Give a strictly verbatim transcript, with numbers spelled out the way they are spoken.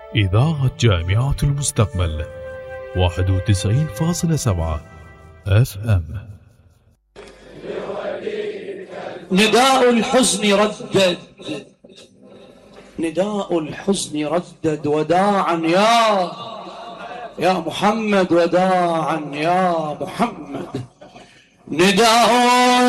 إذاعة جامعة المستقبل واحد وتسعين فاصلة سبعة اف ام. نداء الحزن ردد، نداء الحزن ردد، وداعا يا يا محمد، وداعا يا محمد. نداء